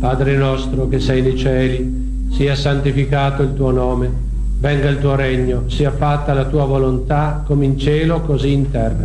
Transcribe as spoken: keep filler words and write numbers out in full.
Padre nostro che sei nei cieli, sia santificato il tuo nome, venga il tuo regno, sia fatta la tua volontà come in cielo così in terra.